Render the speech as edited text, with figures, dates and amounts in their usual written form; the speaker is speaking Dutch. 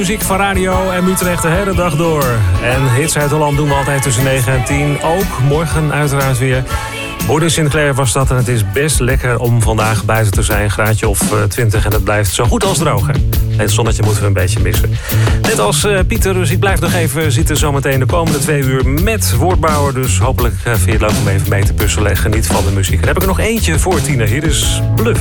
Muziek van Radio en Utrecht de hele dag door. En hits uit Holland doen we altijd tussen 9 en 10. Ook morgen uiteraard weer. Borden Sinclair was dat en het is best lekker om vandaag buiten te zijn. Een graadje of 20 en het blijft zo goed als droog. Het zonnetje moeten we een beetje missen. Net als Pieter, dus ik blijf nog even zitten zometeen de komende 2 uur met Woordbouwer. Dus hopelijk vind je het leuk om even mee te puzzelen en geniet van de muziek. Dan heb ik er nog eentje voor Tina. Hier is Bluff.